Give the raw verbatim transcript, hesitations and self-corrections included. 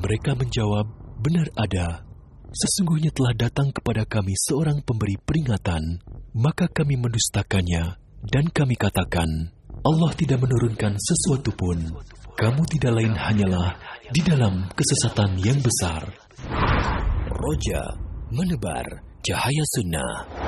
Mereka menjawab, benar ada. Sesungguhnya telah datang kepada kami seorang pemberi peringatan, maka kami mendustakannya, dan kami katakan, Allah tidak menurunkan sesuatu pun. Kamu tidak lain hanyalah di dalam kesesatan yang besar. Roja, menebar cahaya sunnah.